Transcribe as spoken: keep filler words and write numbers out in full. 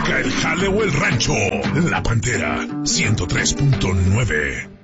arranca el jale o el rancho. La Pantera ciento tres punto nueve.